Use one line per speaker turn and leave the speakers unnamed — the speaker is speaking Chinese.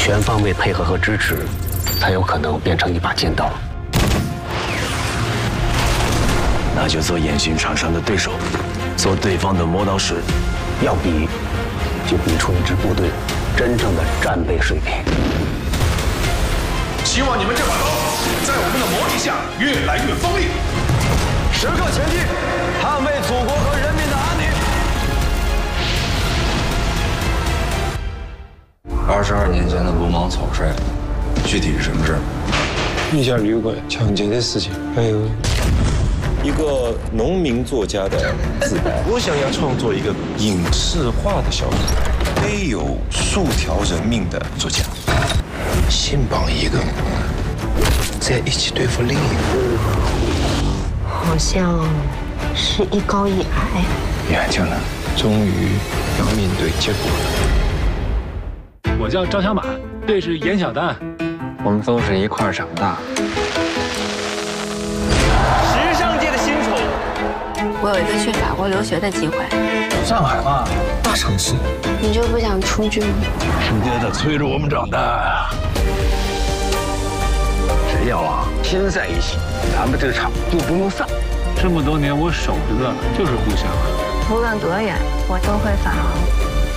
全方位配合和支持，才有可能变成一把剑刀。
那就做严巡场上的对手，做对方的磨刀石。
要比，就比出一支部队真正的战备水平。
希望你们这把刀在我们的磨砺下越来越锋利。
时刻前进，捍卫祖国和人民的安宁。
22年前的鲁莽草率，具体是什么事儿？
一家旅馆抢劫的事情，还有
一个农民作家的自白。
我想要创作一个影视化的小说，非有数条人命的作家。
心绑一个，再一起对付另一个，
好像是一高一矮。
眼睛呢，终于要面对结果了。
我叫赵小马，这是严小丹，
我们都是一块儿长大。
时尚界的新宠。
我有一个去法国留学的机会。
上海嘛，大城市。
你就不想出去吗？
世界在催着我们长大。
只要心在一起，咱们这个场就不用散。
这么多年我守着的就是故乡。
无论多远，我都会返航。